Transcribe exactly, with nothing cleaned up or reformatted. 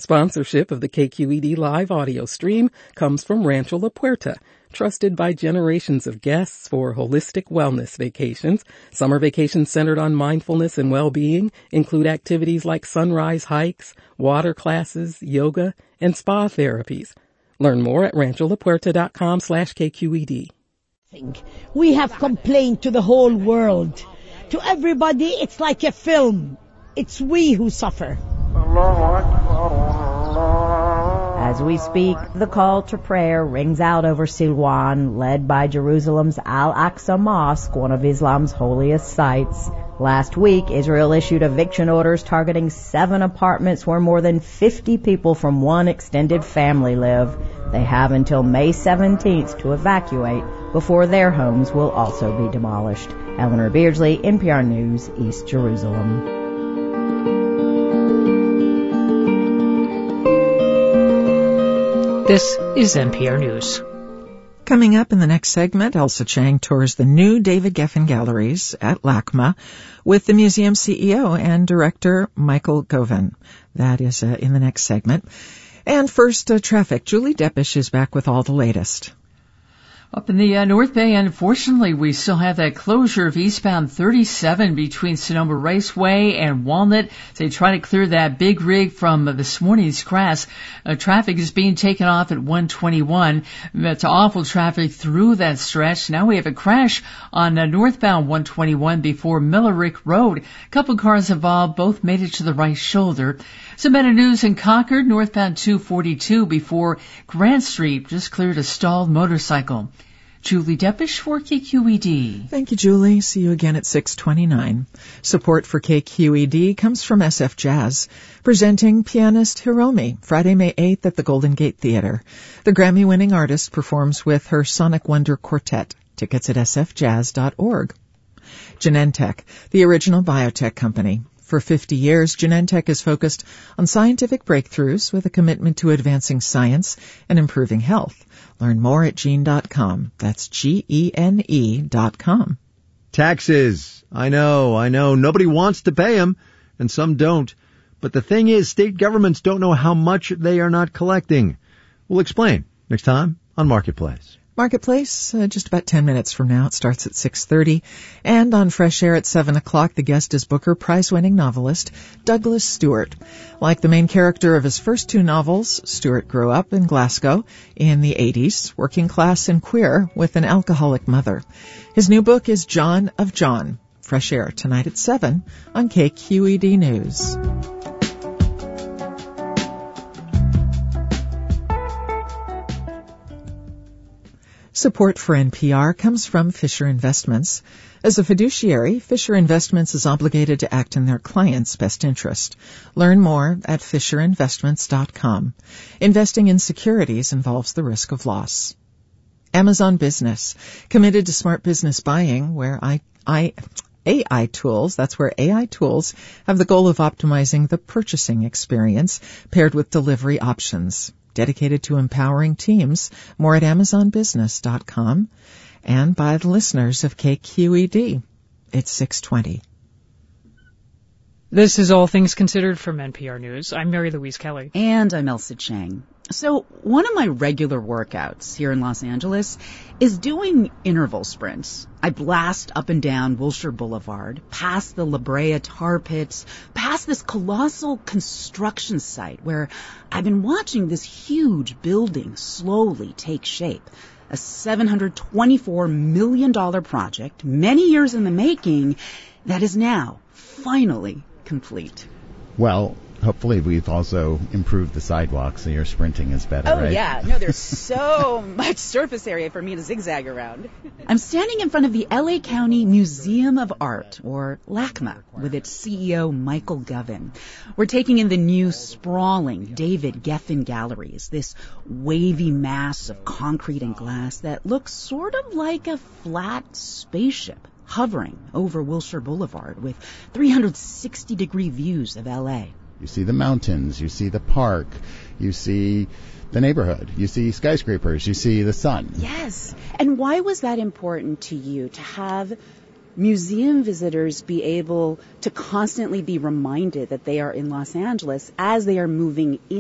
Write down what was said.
Sponsorship of the K Q E D live audio stream comes from Rancho La Puerta, trusted by generations of guests for holistic wellness vacations. Summer vacations centered on mindfulness and well-being include activities like sunrise hikes, water classes, yoga, and spa therapies. Learn more at rancholapuerta.com slash KQED. We have complained to the whole world. To everybody, it's like a film. It's we who suffer. As we speak, the call to prayer rings out over Silwan, led by Jerusalem's Al-Aqsa Mosque, one of Islam's holiest sites. Last week, Israel issued eviction orders targeting seven apartments where more than fifty people from one extended family live. They have until May seventeenth to evacuate before their homes will also be demolished. Eleanor Beardsley, N P R News, East Jerusalem. This is N P R News. Coming up in the next segment, Elsa Chang tours the new David Geffen Galleries at LACMA with the museum C E O and director Michael Govan. That is uh, in the next segment. And first, uh, traffic. Julie Deppish is back with all the latest. Up in the uh, North Bay, unfortunately, we still have that closure of eastbound thirty-seven between Sonoma Raceway and Walnut. They try to clear that big rig from uh, this morning's crash. Uh, traffic is being taken off at one twenty-one. That's awful traffic through that stretch. Now we have a crash on uh, northbound one twenty-one before Millerick Road. A couple cars involved, both made it to the right shoulder. Some better news in Concord, northbound two forty-two before Grant Street just cleared a stalled motorcycle. Julie Deppish for K Q E D. Thank you, Julie. See you again at six twenty-nine. Support for K Q E D comes from S F Jazz, presenting pianist Hiromi, Friday, May eighth at the Golden Gate Theater. The Grammy-winning artist performs with her Sonic Wonder Quartet. Tickets at s f jazz dot org. Genentech, the original biotech company. For fifty years, Genentech is focused on scientific breakthroughs with a commitment to advancing science and improving health. Learn more at gene dot com. That's G E N E dot com. Taxes. I know, I know. Nobody wants to pay them, and some don't. But the thing is, state governments don't know how much they are not collecting. We'll explain next time on Marketplace. Marketplace, uh, just about ten minutes from now. It starts at six thirty. And on Fresh Air at seven o'clock, the guest is Booker Prize-winning novelist Douglas Stewart. Like the main character of his first two novels, Stewart grew up in Glasgow in the eighties, working class and queer, with an alcoholic mother. His new book is John of John. Fresh Air tonight at seven on K Q E D News. Support for N P R comes from Fisher Investments. As a fiduciary, Fisher Investments is obligated to act in their client's best interest. Learn more at fisher investments dot com. Investing in securities involves the risk of loss. Amazon Business, committed to smart business buying, where I, I, A I tools, that's where A I tools have the goal of optimizing the purchasing experience paired with delivery options. Dedicated to empowering teams. More at amazon business dot com and by the listeners of K Q E D. It's six twenty. This is All Things Considered from N P R News. I'm Mary Louise Kelly. And I'm Elsa Chang. So one of my regular workouts here in Los Angeles is doing interval sprints. I blast up and down Wilshire Boulevard, past the La Brea tar pits, past this colossal construction site where I've been watching this huge building slowly take shape. A seven hundred twenty-four million dollars project, many years in the making, that is now finally complete. Well, hopefully we've also improved the sidewalks so your sprinting is better, oh, right? Oh, yeah. No, there's so much surface area for me to zigzag around. I'm standing in front of the L A County Museum of Art, or LACMA, with its C E O, Michael Govan. We're taking in the new, sprawling David Geffen Galleries, this wavy mass of concrete and glass that looks sort of like a flat spaceship hovering over Wilshire Boulevard with three hundred sixty degree views of L A. You see the mountains, you see the park, you see the neighborhood, you see skyscrapers, you see the sun. Yes. And why was that important to you, to have museum visitors be able to constantly be reminded that they are in Los Angeles as they are moving in?